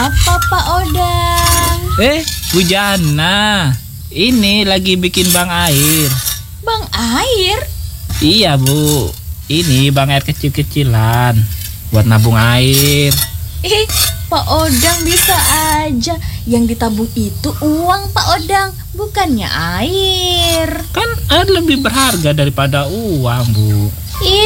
apa Pak Odang? Bu Jana, ini lagi bikin bank air. Bank air? Iya Bu, ini bank air kecil-kecilan buat nabung air. Pak Odang bisa aja. Yang ditabung itu uang Pak Odang, bukannya air. Kan air lebih berharga daripada uang Bu.